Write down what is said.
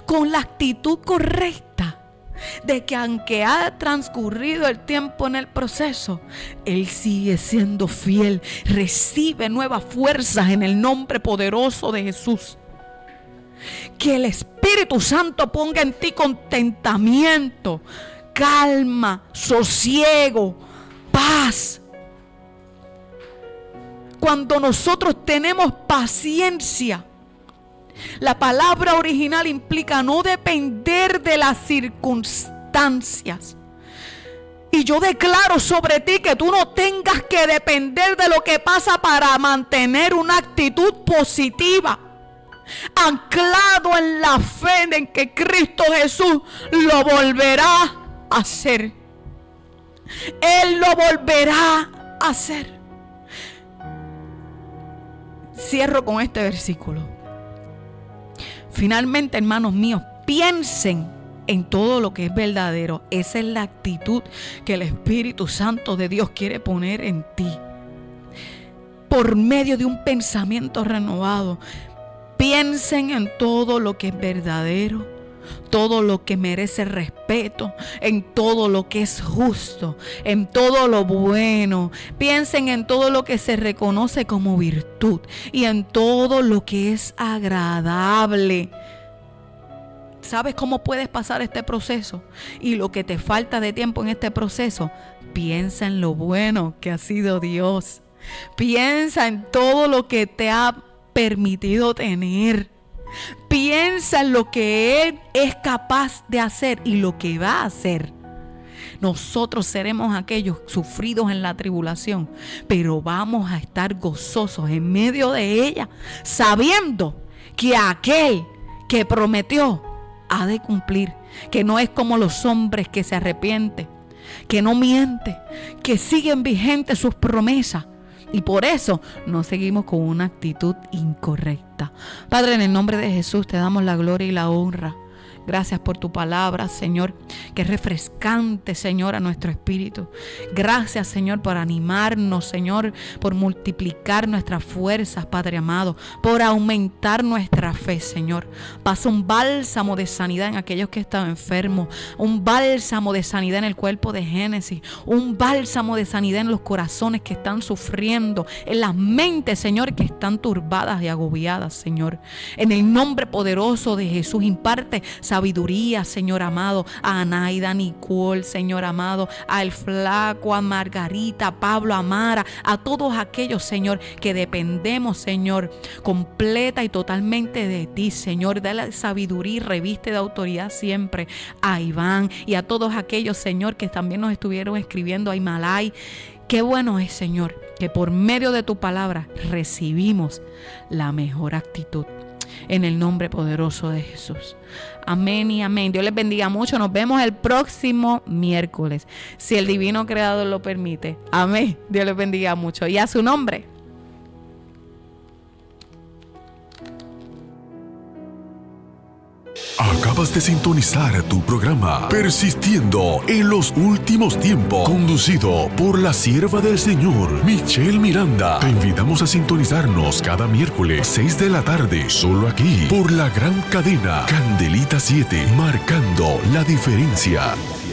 con la actitud correcta de que aunque ha transcurrido el tiempo en el proceso, Él sigue siendo fiel, recibe nuevas fuerzas en el nombre poderoso de Jesús. Que el Espíritu Santo ponga en ti contentamiento, calma, sosiego, paz. Cuando nosotros tenemos paciencia, la palabra original implica no depender de las circunstancias. Y yo declaro sobre ti que tú no tengas que depender de lo que pasa para mantener una actitud positiva, anclado en la fe de que Cristo Jesús lo volverá a hacer. Él lo volverá a hacer. Cierro con este versículo. Finalmente, hermanos míos, piensen en todo lo que es verdadero. Esa es la actitud que el Espíritu Santo de Dios quiere poner en ti. Por medio de un pensamiento renovado, piensen en todo lo que es verdadero, todo lo que merece respeto, en todo lo que es justo, en todo lo bueno. Piensen en todo lo que se reconoce como virtud y en todo lo que es agradable. ¿Sabes cómo puedes pasar este proceso? Y lo que te falta de tiempo en este proceso, piensa en lo bueno que ha sido Dios. Piensa en todo lo que te ha permitido tener. Piensa en lo que Él es capaz de hacer y lo que va a hacer. Nosotros seremos aquellos sufridos en la tribulación, pero vamos a estar gozosos en medio de ella, sabiendo que aquel que prometió ha de cumplir, que no es como los hombres que se arrepienten, que no miente, que siguen vigentes sus promesas. Y por eso no seguimos con una actitud incorrecta. Padre, en el nombre de Jesús te damos la gloria y la honra. Gracias por tu palabra, Señor, que es refrescante, Señor, a nuestro espíritu. Gracias, Señor, por animarnos, Señor, por multiplicar nuestras fuerzas, Padre amado, por aumentar nuestra fe, Señor. Pasa un bálsamo de sanidad en aquellos que están enfermos, un bálsamo de sanidad en el cuerpo de Génesis, un bálsamo de sanidad en los corazones que están sufriendo, en las mentes, Señor, que están turbadas y agobiadas, Señor. En el nombre poderoso de Jesús, imparte sabiduría, Señor amado, a Anaida, Nicole, Señor amado, a El Flaco, a Margarita, a Pablo, a Mara, a todos aquellos, Señor, que dependemos, Señor, completa y totalmente de ti, Señor. Dale sabiduría y reviste de autoridad siempre a Iván y a todos aquellos, Señor, que también nos estuvieron escribiendo, a Imalay. Qué bueno es, Señor, que por medio de tu palabra recibimos la mejor actitud. En el nombre poderoso de Jesús. Amén y amén. Dios les bendiga mucho. Nos vemos el próximo miércoles, si el divino creador lo permite. Amén. Dios les bendiga mucho. Y a su nombre. Acabas de sintonizar tu programa Persistiendo en los Últimos Tiempos, conducido por la sierva del Señor, Michelle Miranda. Te invitamos a sintonizarnos cada miércoles 6 de la tarde, solo aquí, por la gran cadena Candelita 7, marcando la diferencia.